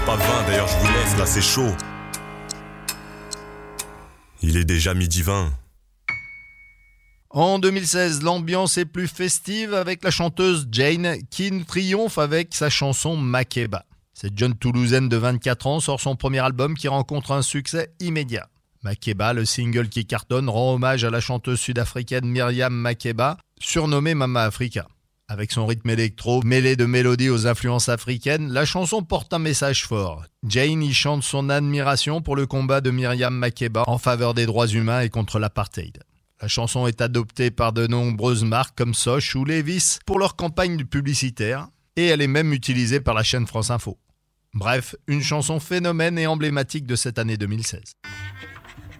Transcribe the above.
Pas 20 d'ailleurs, je vous laisse, là c'est chaud. Il est déjà 12h20. En 2016, l'ambiance est plus festive avec la chanteuse Jane qui triomphe avec sa chanson Makeba. Cette jeune Toulousaine de 24 ans sort son premier album qui rencontre un succès immédiat. Makeba, le single qui cartonne, rend hommage à la chanteuse sud-africaine Myriam Makeba, surnommée Mama Africa. Avec son rythme électro, mêlé de mélodies aux influences africaines, la chanson porte un message fort. Jane y chante son admiration pour le combat de Myriam Makeba en faveur des droits humains et contre l'apartheid. La chanson est adoptée par de nombreuses marques comme Soch ou Levi's pour leur campagne publicitaire et elle est même utilisée par la chaîne France Info. Bref, une chanson phénomène et emblématique de cette année 2016.